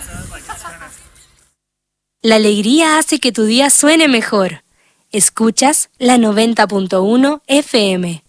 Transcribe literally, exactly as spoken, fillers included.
La alegría hace que tu día suene mejor. Escuchas la noventa punto uno F M.